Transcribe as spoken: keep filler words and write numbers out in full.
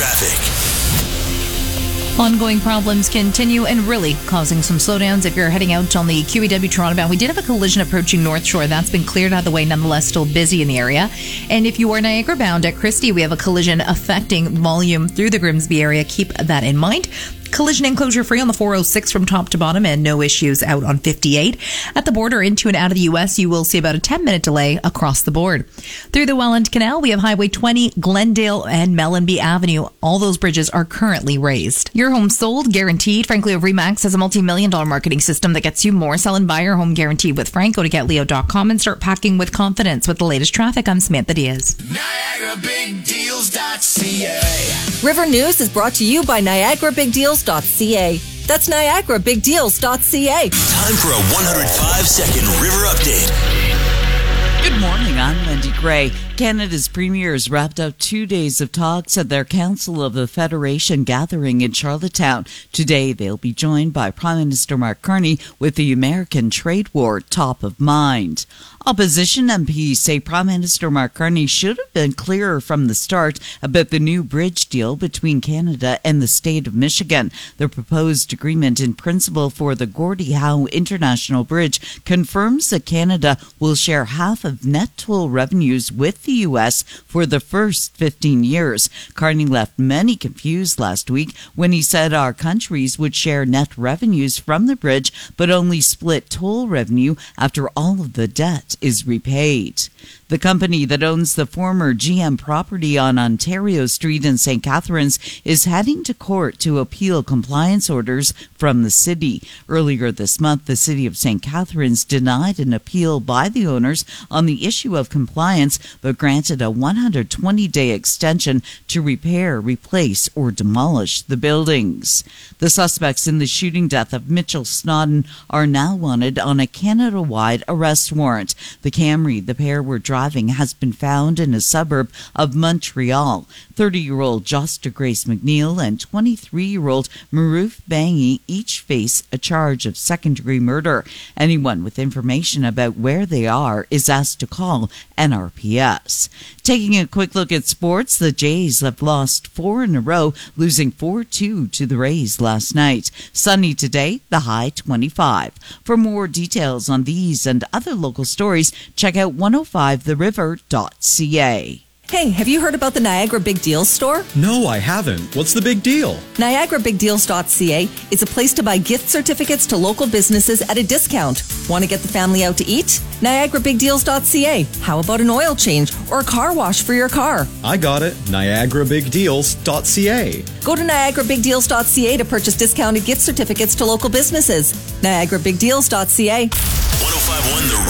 traffic. Ongoing problems continue and really causing some slowdowns if you're heading out on the Q E W Toronto bound. We did have a collision approaching North Shore. That's been cleared out of the way, nonetheless still busy in the area. And if you are Niagara bound at Christie, we have a collision affecting volume through the Grimsby area. Keep that in mind. Collision enclosure free on the four oh six from top to bottom and no issues out on fifty-eight. At the border into and out of the U S, you will see about a ten minute delay across the board. Through the Welland Canal, we have Highway twenty, Glendale and Mellenby Avenue. All those bridges are currently raised. Your home sold, guaranteed. Franklio Remax has a multi-million dollar marketing system that gets you more. Sell and buy your home guaranteed with Frank. Go to get leo dot com and start packing with confidence. With the latest traffic, I'm Samantha Diaz. Niagara Big Deals dot C A. River News is brought to you by Niagara Big Deals dot C A. That's Niagara Big Deals dot C A. Time for a one hundred five second River Update. Good morning, I'm Wendy Gray. Canada's premiers wrapped up two days of talks at their Council of the Federation gathering in Charlottetown. Today, they'll be joined by Prime Minister Mark Carney with the American trade war top of mind. Opposition M Ps say Prime Minister Mark Carney should have been clearer from the start about the new bridge deal between Canada and the state of Michigan. The proposed agreement in principle for the Gordie Howe International Bridge confirms that Canada will share half of net toll revenues with the U S for the first fifteen years. Carney left many confused last week when he said our countries would share net revenues from the bridge, but only split toll revenue after all of the debt is repaid. The company that owns the former G M property on Ontario Street in Saint Catharines is heading to court to appeal compliance orders from the city. Earlier this month, the city of Saint Catharines denied an appeal by the owners on the issue of compliance, but granted a one hundred twenty day extension to repair, replace, or demolish the buildings. The suspects in the shooting death of Mitchell Snodden are now wanted on a Canada-wide arrest warrant. The Camry the pair were driving has been found in a suburb of Montreal. thirty-year-old Josta Grace McNeil and twenty-three-year-old Maroof Bangi each face a charge of second-degree murder. Anyone with information about where they are is asked to call N R P S. Taking a quick look at sports, the Jays have lost four in a row, losing four two to the Rays last night. Sunny today, the high twenty-five. For more details on these and other local stories, check out one oh five the river dot C A. Hey, have you heard about the Niagara Big Deals store? No, I haven't. What's the big deal? Niagara Big Deals dot C A is a place to buy gift certificates to local businesses at a discount. Want to get the family out to eat? Niagara Big Deals dot C A. How about an oil change or a car wash for your car? I got it. Niagara Big Deals dot C A. Go to Niagara Big Deals dot C A to purchase discounted gift certificates to local businesses. Niagara Big Deals dot C A. one oh five point one The